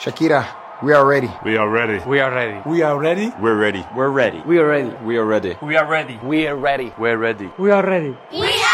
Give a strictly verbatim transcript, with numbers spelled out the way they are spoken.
Shakira, we are ready. We are ready. We are ready. We are ready. We're ready. We're ready. We are ready. We are ready. We are ready. We are ready. We're ready. We are ready. We are ready.